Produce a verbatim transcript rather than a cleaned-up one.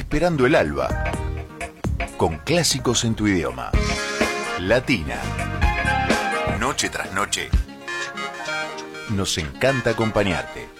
Esperando el alba, con clásicos en tu idioma. Latina. Noche tras noche, nos encanta acompañarte.